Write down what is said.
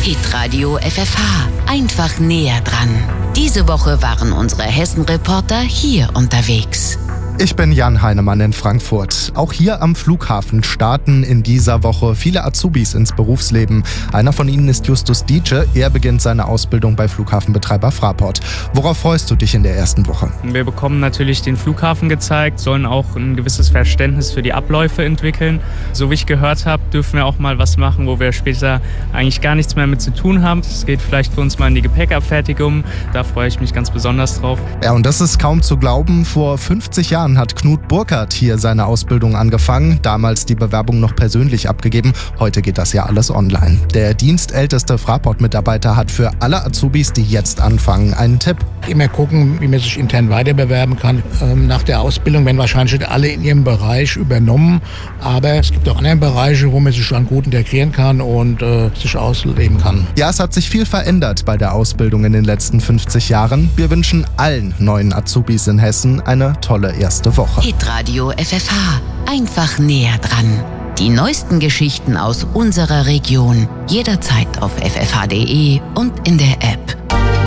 Hitradio FFH. Einfach näher dran. Diese Woche waren unsere Hessen-Reporter hier unterwegs. Ich bin Jan Heinemann in Frankfurt. Auch hier am Flughafen starten in dieser Woche viele Azubis ins Berufsleben. Einer von ihnen ist Justus Dietsche. Er beginnt seine Ausbildung bei Flughafenbetreiber Fraport. Worauf freust du dich in der ersten Woche? Wir bekommen natürlich den Flughafen gezeigt, sollen auch ein gewisses Verständnis für die Abläufe entwickeln. So wie ich gehört habe, dürfen wir auch mal was machen, wo wir später eigentlich gar nichts mehr mit zu tun haben. Es geht vielleicht für uns mal in die Gepäckabfertigung. Da freue ich mich ganz besonders drauf. Ja, und das ist kaum zu glauben. Vor 50 Jahren hat Knut Burkhardt hier seine Ausbildung angefangen. Damals die Bewerbung noch persönlich abgegeben. Heute geht das ja alles online. Der dienstälteste Fraport-Mitarbeiter hat für alle Azubis, die jetzt anfangen, einen Tipp. Immer gucken, wie man sich intern weiter bewerben kann. Nach der Ausbildung werden wahrscheinlich alle in ihrem Bereich übernommen. Aber es gibt auch andere Bereiche, wo man sich dann gut integrieren kann und sich ausleben kann. Ja, es hat sich viel verändert bei der Ausbildung in den letzten 50 Jahren. Wir wünschen allen neuen Azubis in Hessen eine tolle erste Woche. Hitradio FFH. Einfach näher dran. Die neuesten Geschichten aus unserer Region. Jederzeit auf ffh.de und in der App.